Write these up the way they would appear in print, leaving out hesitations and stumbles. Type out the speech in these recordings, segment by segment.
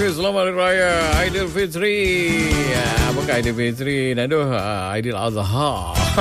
Okey, selamat Hari Raya Aidilfitri. Bukan Aidilfitri, Aidilazha.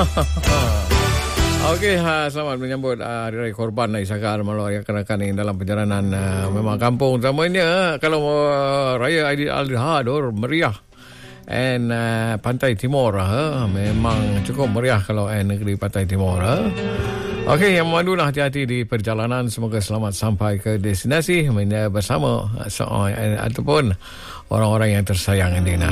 Okey, selamat menyambut Hari Raya Korban Isakar melalui rakan-rakan yang dalam perjalanan memang kampung utamanya kalau Raya Aidilazha meriah. And Pantai Timur memang cukup meriah kalau negeri Pantai Timur. Okey, yang memandulah hati-hati di perjalanan. Semoga selamat sampai ke destinasi bersama ataupun orang-orang yang tersayang Dina.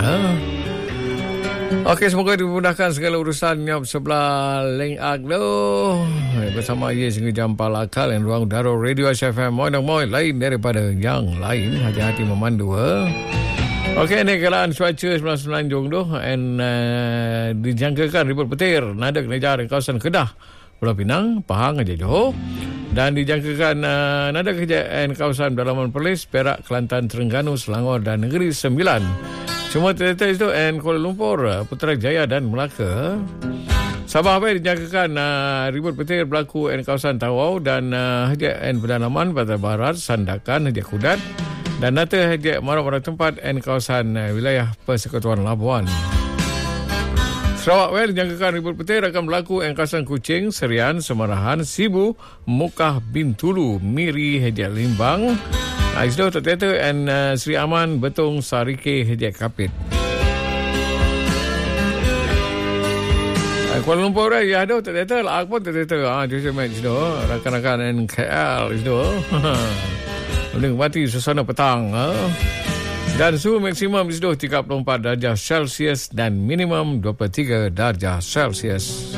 Okey, semoga dimudahkan segala urusan nyop sebelah Leng Aglo bersama Ye sehingga jam palakal yang ruang udara Radio SFM Moy lain daripada yang lain. Hati-hati memandu. Okey, ini keadaan cuaca sebelah Semenanjung tu and dijangkakan ribut petir nada kenejar di kawasan Kedah, Pulau Pinang, Pahang, Aceh Johor, dan dijangkakan nada kejayaan kawasan Dalaman Perlis, Perak, Kelantan, Terengganu, Selangor dan Negeri Sembilan. Semua terletak itu and Kuala Lumpur, Putrajaya dan Melaka. Sabah Abang dijangkakan ribut petir berlaku di kawasan Tawau dan hejak Pedalaman, Pantai Barat, Sandakan, hejak Kudat dan nata hejak marah-marah tempat di kawasan wilayah Persekutuan Labuan. Sarawak dijangkakan ribut petir akan berlaku di kawasan Kuching, Serian, Semarahan, Sibu, Mukah, Bintulu, Miri, hejak Limbang, Isdo, Terteta dan Seri Aman, Betong, Sarike, hejak Kapit. Kuala Lumpur ya ada Terteta lah, aku pun Terteta. Joseph Max Isdo, rakan-rakan NKL Isdo. Menikmati suasana petang. Dan suhu maksimum di situ 34 darjah Celsius dan minimum 23 darjah Celsius.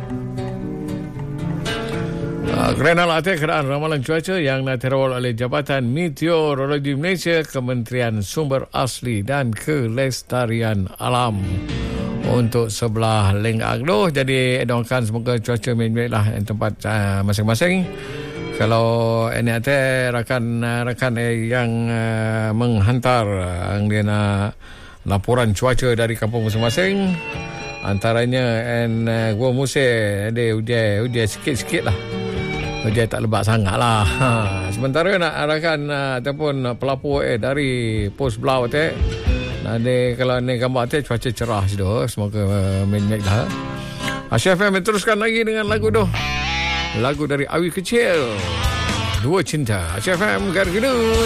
Kerana latih keadaan ramalan cuaca yang diterawal oleh Jabatan Meteorologi Malaysia, Kementerian Sumber Asli dan Kelestarian Alam untuk sebelah Leng Aglo. Jadi doakan semoga cuaca baik-baiklah di tempat masing-masing. Kalau ini ada rakan-rakan yang menghantar laporan cuaca dari kampung masing-masing, antaranya gua musim ada hujan sikit-sikit lah, hujan tak lebat sangat lah. Sementara nak rakan ataupun pelapor dari pos belau tu, nanti kalau ni gambar tu cuaca cerah sudah, semoga main-main dah. Asyaf FM teruskan lagi dengan lagu tu. Lagu dari Awi Kecil, Dua Cinta. Asyaf FM, Garginu.